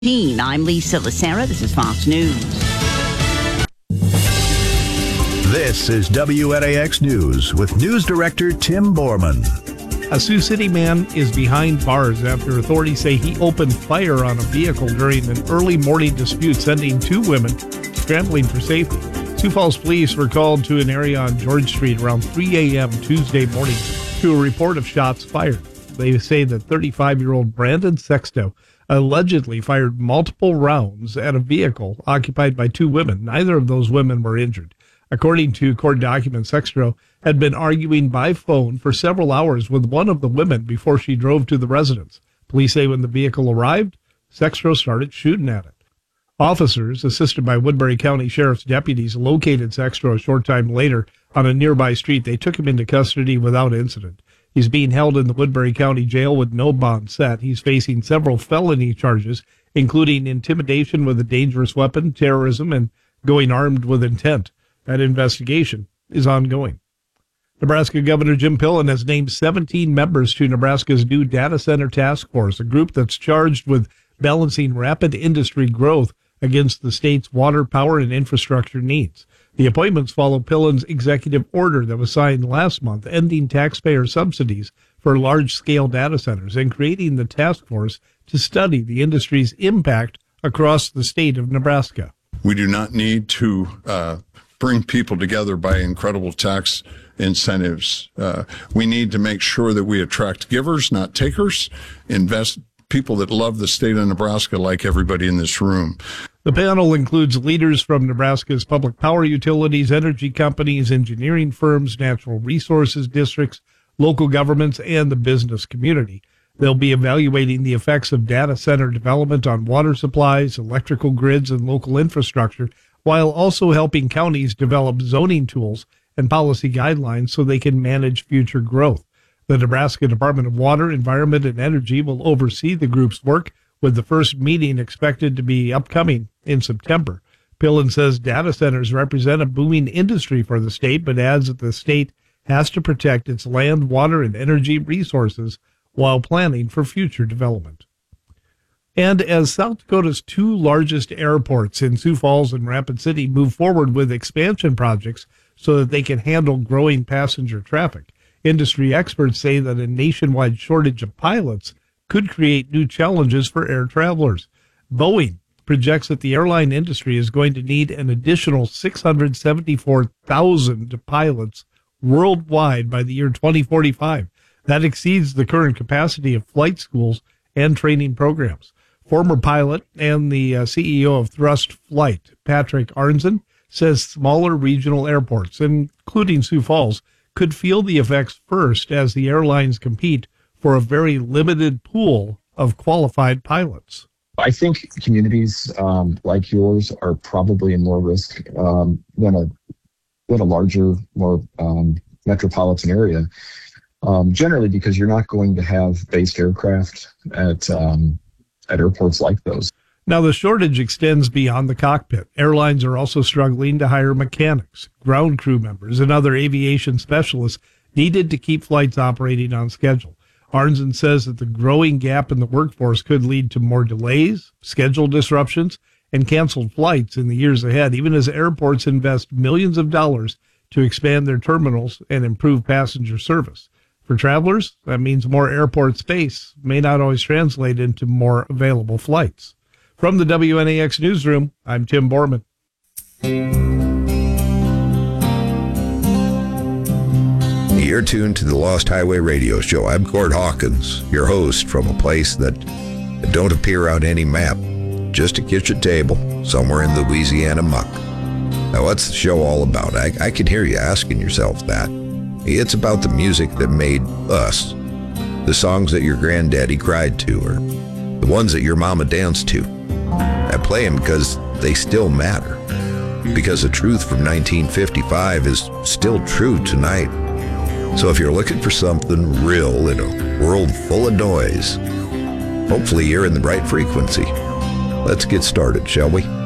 I'm Lisa Lacera. This is Fox News. This is WNAX News with News Director Tim Borman. A Sioux City man is behind bars after authorities say he opened fire on a vehicle during an early morning dispute, sending two women scrambling for safety. Sioux Falls police were called to an area on George Street around 3 a.m. Tuesday morning to a report of shots fired. They say that 35-year-old Brandon Sexto allegedly fired multiple rounds at a vehicle occupied by two women. Neither of those women were injured. According to court documents, Sexto had been arguing by phone for several hours with one of the women before she drove to the residence. Police say when the vehicle arrived, Sexto started shooting at it. Officers, assisted by Woodbury County Sheriff's deputies, located Sexto a short time later on a nearby street. They took him into custody without incident. He's being held in the Woodbury County Jail with no bond set. He's facing several felony charges, including intimidation with a dangerous weapon, terrorism, and going armed with intent. That investigation is ongoing. Nebraska Governor Jim Pillen has named 17 members to Nebraska's new data center task force, a group that's charged with balancing rapid industry growth against the state's water, power, and infrastructure needs. The appointments follow Pillen's executive order that was signed last month, ending taxpayer subsidies for large-scale data centers and creating the task force to study the industry's impact across the state of Nebraska. We do not need to bring people together by incredible tax incentives. We need to make sure that we attract givers, not takers, invest people that love the state of Nebraska like everybody in this room. The panel includes leaders from Nebraska's public power utilities, energy companies, engineering firms, natural resources districts, local governments, and the business community. They'll be evaluating the effects of data center development on water supplies, electrical grids, and local infrastructure, while also helping counties develop zoning tools and policy guidelines so they can manage future growth. The Nebraska Department of Water, Environment, and Energy will oversee the group's work, with the first meeting expected to be upcoming in September. Pillen says data centers represent a booming industry for the state, but adds that the state has to protect its land, water, and energy resources while planning for future development. And as South Dakota's two largest airports in Sioux Falls and Rapid City move forward with expansion projects so that they can handle growing passenger traffic, industry experts say that a nationwide shortage of pilots could create new challenges for air travelers. Boeing projects that the airline industry is going to need an additional 674,000 pilots worldwide by the year 2045. That exceeds the current capacity of flight schools and training programs. Former pilot and the CEO of Thrust Flight, Patrick Arnzen, says smaller regional airports, including Sioux Falls, could feel the effects first as the airlines compete for a very limited pool of qualified pilots. I think communities like yours are probably in more risk than a larger, more metropolitan area. Generally, because you're not going to have based aircraft at airports like those. Now, the shortage extends beyond the cockpit. Airlines are also struggling to hire mechanics, ground crew members, and other aviation specialists needed to keep flights operating on schedule. Arnzen says that the growing gap in the workforce could lead to more delays, schedule disruptions, and canceled flights in the years ahead, even as airports invest millions of dollars to expand their terminals and improve passenger service. For travelers, that means more airport space may not always translate into more available flights. From the WNAX Newsroom, I'm Tim Borman. You're tuned to the Lost Highway Radio Show. I'm Cord Hawkins, your host from a place that don't appear on any map, just a kitchen table somewhere in Louisiana muck. Now, what's the show all about? I can hear you asking yourself that. It's about the music that made us, the songs that your granddaddy cried to, or the ones that your mama danced to. I play them because they still matter, because the truth from 1955 is still true tonight. So if you're looking for something real in a world full of noise, hopefully you're in the right frequency. Let's get started, shall we?